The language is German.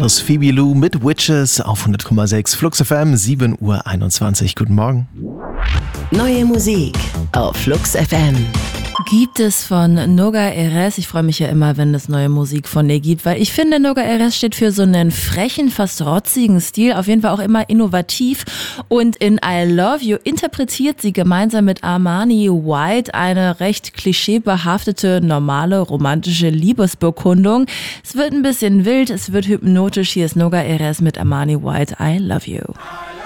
Carlos, Phoebe Lou mit Witches auf 100,6 Flux FM, 7:21 Uhr. Guten Morgen. Neue Musik auf Flux FM. Gibt es von Noga Erez. Ich freue mich ja immer, wenn es neue Musik von ihr gibt, weil ich finde, Noga Erez steht für so einen frechen, fast rotzigen Stil, auf jeden Fall auch immer innovativ. Und in I Love You interpretiert sie gemeinsam mit Armani White eine recht klischeebehaftete, normale, romantische Liebesbekundung. Es wird ein bisschen wild, es wird hypnotisch. Hier ist Noga Erez mit Armani White, I Love You.